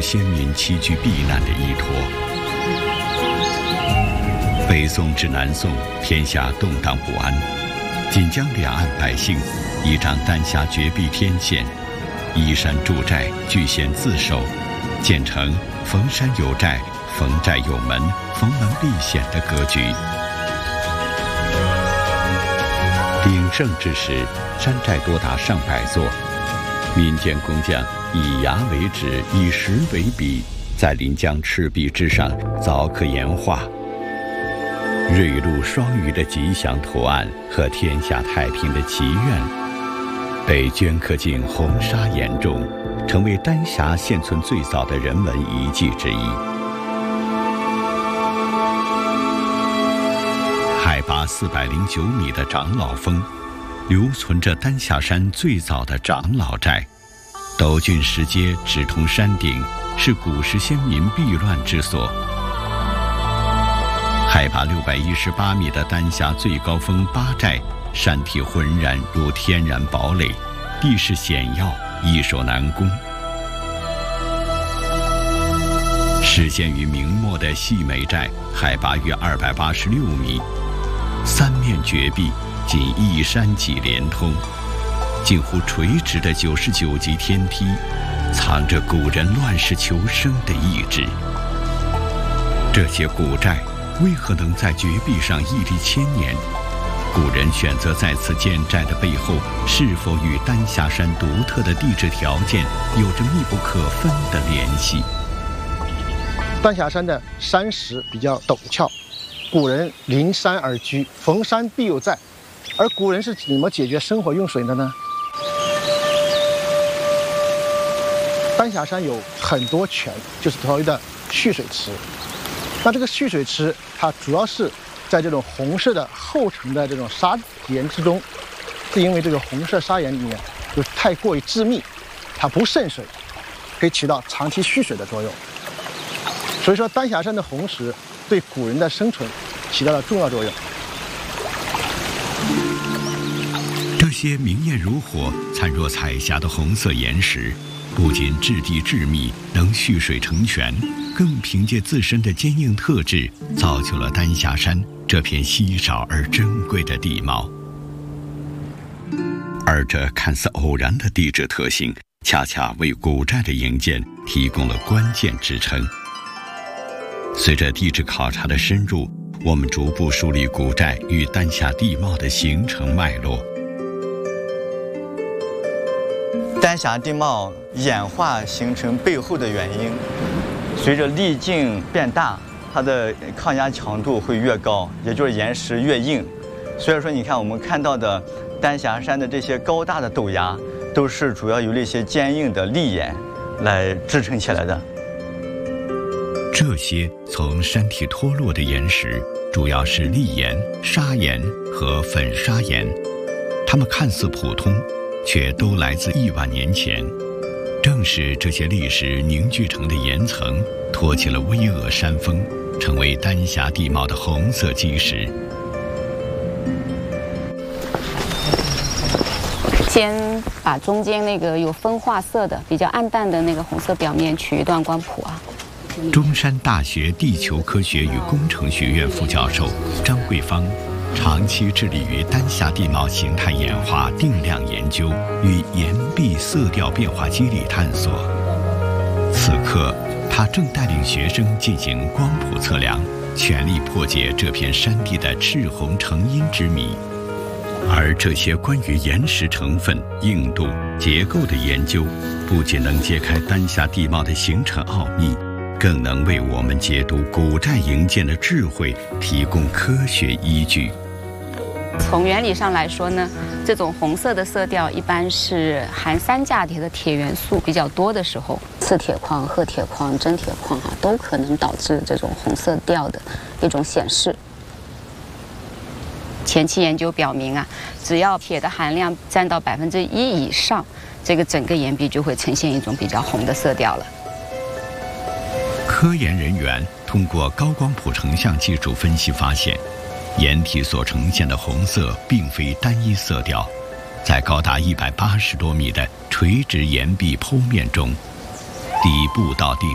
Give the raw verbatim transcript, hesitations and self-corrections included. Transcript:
先民栖居避难的依托。北宋至南宋，天下动荡不安，仅将两岸百姓依仗丹霞绝壁天险，依山筑寨，据险自守，建成逢山有寨、逢寨有门、逢门避险的格局。鼎盛之时，山寨多达上百座，民间工匠以牙为指，以石为笔，在临江赤壁之上凿刻岩画。瑞鹿双鱼的吉祥图案和天下太平的祈愿，被镌刻进红砂岩中，成为丹霞现存最早的人文遗迹之一。海拔四百零九米的长老峰，留存着丹霞山最早的长老寨。斗峻石阶直通山顶，是古时先民避乱之所。海拔六百一十八米的丹霞最高峰八寨，山体浑然如天然堡垒，地势险要，易守难攻。始建于明末的细眉寨，海拔约二百八十六米，三面绝壁，仅一山脊连通，近乎垂直的九十九级天梯，藏着古人乱世求生的意志。这些古寨为何能在绝壁上屹立千年？古人选择在此建寨的背后，是否与丹霞山独特的地质条件有着密不可分的联系？ 丹霞山的山石比较陡峭，古人临山而居，逢山必有寨。而古人是怎么解决生活用水的呢？丹霞山有很多泉，就是所谓的蓄水池。那这个蓄水池，它主要是在这种红色的厚层的这种砂岩之中，是因为这个红色砂岩里面就太过于致密，它不渗水，可以起到长期蓄水的作用。所以说，丹霞山的红石对古人的生存起到了重要作用。 这些明艳如火、灿若彩霞的红色岩石，不仅质地致密，能蓄水成泉，更凭借自身的坚硬特质，造就了丹霞山这片稀少而珍贵的地貌。而这看似偶然的地质特性，恰恰为古寨的营建提供了关键支撑。随着地质考察的深入，我们逐步梳理古寨与丹霞地貌的形成脉络。 丹霞地貌演化形成背后的原因，随着粒径变大，它的抗压强度会越高，也就是岩石越硬。所以说，你看我们看到的丹霞山的这些高大的陡崖，都是主要由那些坚硬的砾岩来支撑起来的。 这些从山体脱落的岩石，主要是砾岩、砂岩和粉砂岩，它们看似普通，却都来自亿万年前。正是这些砾石凝聚成的岩层，托起了巍峨山峰，成为丹霞地貌的红色基石。 先把中间那个有分化色的、比较暗淡的那个红色表面取一段光谱啊。 中山大学地球科学与工程学院副教授张桂芳，长期致力于丹霞地貌形态演化定量研究与岩壁色调变化机理探索。此刻，他正带领学生进行光谱测量，全力破解这片山地的赤红成因之谜。而这些关于岩石成分、硬度、结构的研究，不仅能揭开丹霞地貌的形成奥秘，更能为我们解读古寨营建的智慧提供科学依据。 从原理上来说呢，这种红色的色调一般是含三价铁的铁元素比较多的时候，次铁矿、褐铁矿、真铁矿哈、啊，都可能导致这种红色调的一种显示。前期研究表明啊，只要铁的含量占到百分之一以上，这个整个岩壁就会呈现一种比较红的色调了。 科研人员通过高光谱成像技术分析发现，岩体所呈现的红色并非单一色调，在高达一百八十多米的垂直岩壁剖面中，底部到地